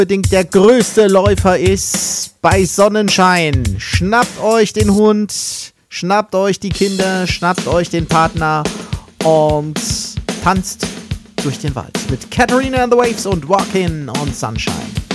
unbedingt der größte Läufer ist bei Sonnenschein. Schnappt euch den Hund, schnappt euch die Kinder, schnappt euch den Partner und tanzt durch den Wald mit Katharina and the Waves und Walkin' on Sunshine.